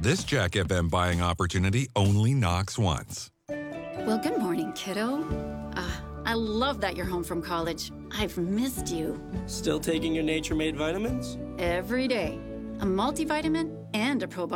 This Jack FM buying opportunity only knocks once. Well, good morning, kiddo. I love that you're home from college. I've missed you. Still taking your Nature Made vitamins? Every day. A multivitamin and a probiotic.